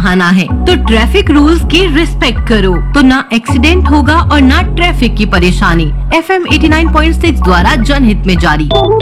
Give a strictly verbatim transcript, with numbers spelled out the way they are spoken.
बहाना है, तो ट्रैफिक रूल्स की रिस्पेक्ट करो, तो ना एक्सीडेंट होगा और ना ट्रैफिक की परेशानी। F M eighty nine point six द्वारा जनहित में जारी।